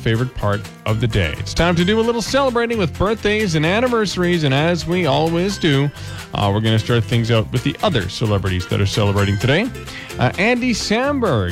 favorite part of the day. It's time to do a little celebrating with birthdays and anniversaries, and as we always do, we're going to start things out with the other celebrities that are celebrating today. Andy Samberg